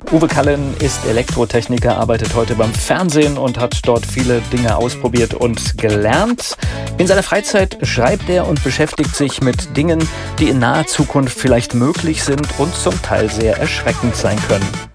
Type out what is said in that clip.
Uwe Kallen ist Elektrotechniker, arbeitet heute beim Fernsehen und hat dort viele Dinge ausprobiert und gelernt. In seiner Freizeit schreibt er und beschäftigt sich mit Dingen, die in naher Zukunft vielleicht möglich sind und zum Teil sehr erschreckend sein können.